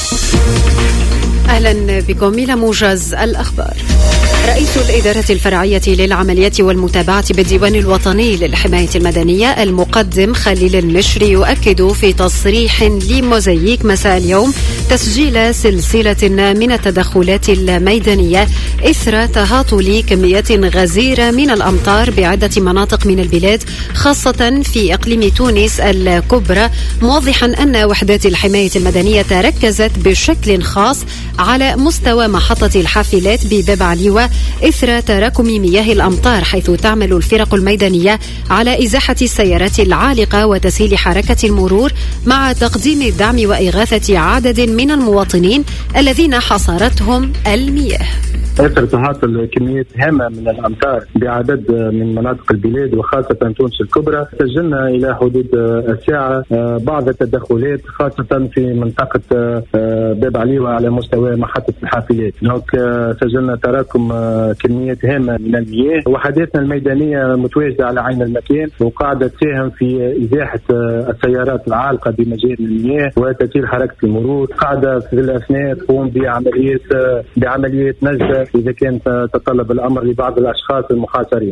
أهلا بكم إلى موجز الأخبار. رئيس الإدارة الفرعية للعمليات والمتابعة بالديوان الوطني للحماية المدنية المقدم خليل المشري يؤكد في تصريح لموزايك مساء اليوم تسجيل سلسلة من التدخلات الميدانية إثر تهاطل كميات غزيرة من الأمطار بعدة مناطق من البلاد خاصة في إقليم تونس الكبرى، موضحا أن وحدات الحماية المدنية ركزت بشكل خاص على مستوى محطة الحافلات بباب عليوة إثر تراكم مياه الأمطار، حيث تعمل الفرق الميدانية على إزاحة السيارات العالقة وتسهيل حركة المرور مع تقديم الدعم وإغاثة عدد من المواطنين الذين حصرتهم المياه. إثر تهاطل كميات هامة من الأمطار بعدد من مناطق البلاد وخاصة تونس الكبرى، سجلنا إلى حدود الساعة بعض التدخلات خاصة في منطقة باب عليوة على مستوى محطة الحافلات. سجلنا تراكم كميات هامة من المياه، وحداتنا الميدانية متواجدة على عين المكان وقاعدة تساهم في إزاحة السيارات العالقة بمجاري المياه وتسهيل حركة المرور. قاعدة في الأثناء تقوم بعمليات نجدة إذا كان تطلب الأمر لبعض الأشخاص المحاصرين.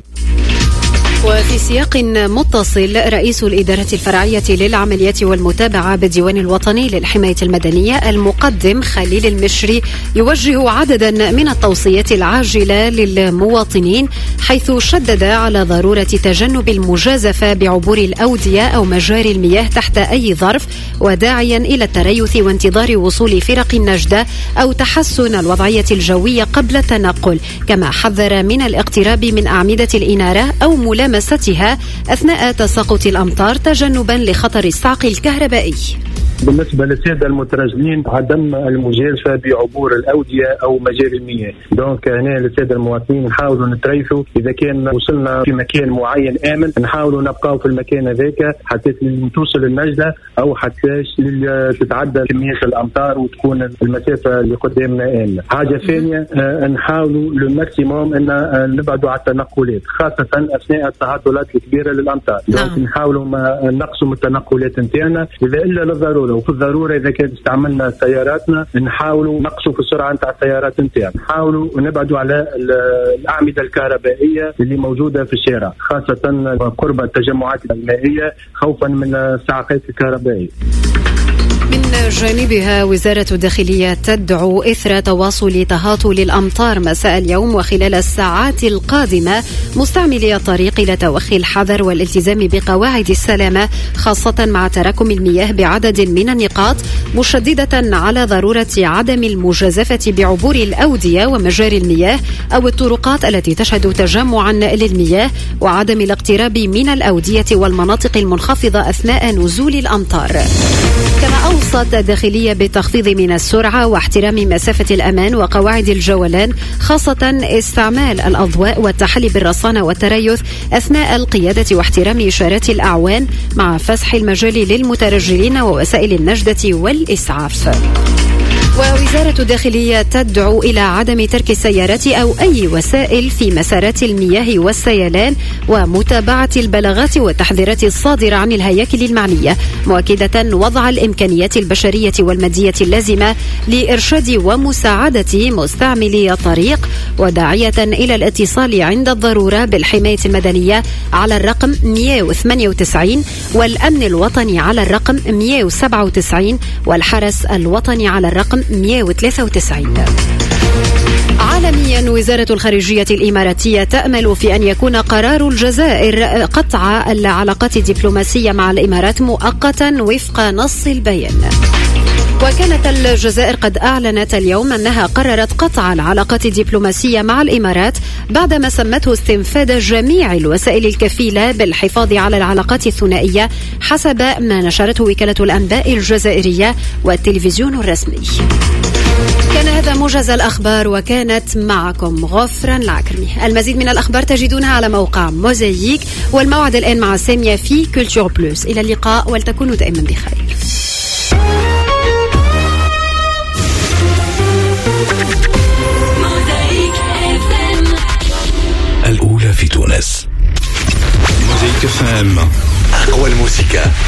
وفي سياق متصل، رئيس الإدارة الفرعية للعمليات والمتابعة بالديوان الوطني للحماية المدنية المقدم خليل المشري يوجه عددا من التوصيات العاجلة للمواطنين، حيث شدد على ضرورة تجنب المجازفة بعبور الأودية أو مجاري المياه تحت أي ظرف، وداعيا إلى التريث وانتظار وصول فرق النجدة أو تحسن الوضعية الجوية قبل التنقل، كما حذر من الاقتراب من أعمدة الإنارة أو ملامستها أثناء تساقط الأمطار تجنبا لخطر الصعق الكهربائي. بالنسبة للسادة المترجلين، عدم المجازفة بعبور الأودية أو مجاري المياه. هنا للسادة المواطنين نحاولوا نتريثوا، إذا كان وصلنا في مكان معين آمن نحاولوا نبقاو في المكان هذاك حتى توصل النجدة أو حتى تتعدى كمية الأمطار وتكون المسافة اللي قدامنا آمنة. حاجة ثانية، نحاولوا للماكسيموم أن نبعدوا على التنقلات خاصة أثناء التهاطلات الكبيرة للأمطار. نحاولوا نقصوا التنقلات نتاعنا إذا إلا للضرورة، وفي الضرورة إذا كانت استعملنا سياراتنا نحاولوا نقصوا في السرعة نتاع السيارات نتاعنا، نحاولوا نبعدوا على الأعمدة الكهربائية اللي موجودة في الشارع خاصة قرب التجمعات المائية خوفا من الصعقات الكهربائية. من جانبها، وزارة الداخلية تدعو إثر تواصل تهاطل الأمطار مساء اليوم وخلال الساعات القادمة مستعملي الطريق إلى توخي الحذر والالتزام بقواعد السلامة، خاصة مع تراكم المياه بعدد من النقاط، مشددة على ضرورة عدم المجازفة بعبور الأودية ومجاري المياه أو الطرقات التي تشهد تجمعا للمياه، وعدم الاقتراب من الأودية والمناطق المنخفضة أثناء نزول الأمطار. كما أوصت الداخلية بالتخفيض من السرعة واحترام مسافة الأمان وقواعد الجولان، خاصة استعمال الأضواء والتحلي بالرصانة والتريث أثناء القيادة واحترام إشارات الأعوان، مع فسح المجال للمترجلين ووسائل النجدة والإسعاف. ووزارة الداخلية تدعو إلى عدم ترك السيارات أو أي وسائل في مسارات المياه والسيلان، ومتابعة البلاغات والتحذيرات الصادرة عن الهياكل المعنية، مؤكدة وضع الإمكانيات البشرية والمادية اللازمة لإرشاد ومساعدة مستعملي الطريق، وداعية إلى الاتصال عند الضرورة بالحماية المدنية على الرقم 198 والأمن الوطني على الرقم 197 والحرس الوطني على الرقم 193. عالميا، وزارة الخارجية الإماراتية تأمل في أن يكون قرار الجزائر قطع العلاقات الدبلوماسية مع الإمارات مؤقتا وفق نص البيان. وكانت الجزائر قد أعلنت اليوم أنها قررت قطع العلاقات الدبلوماسية مع الإمارات بعدما سمته استنفاد جميع الوسائل الكفيلة بالحفاظ على العلاقات الثنائية، حسب ما نشرته وكالة الأنباء الجزائرية والتلفزيون الرسمي. كان هذا موجز الأخبار، وكانت معكم غفران العكرمي. المزيد من الأخبار تجدونها على موقع موزايك، والموعد الآن مع سامية في كولتور بلوس. إلى اللقاء ولتكونوا دائما بخير. الأولى في تونس. موزايك FM، أقوى الموسيقى.